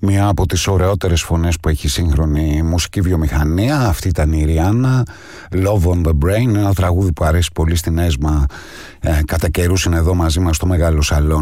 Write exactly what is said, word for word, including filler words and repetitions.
Μία από τις ωραιότερες φωνές που έχει σύγχρονη μουσική βιομηχανία. Αυτή ήταν η Ριάννα, Love on the Brain, ένα τραγούδι που αρέσει πολύ στην ΕΣΜΑ. Ε, κατά καιρούς είναι εδώ μαζί μας στο Μεγάλο Σαλόνι.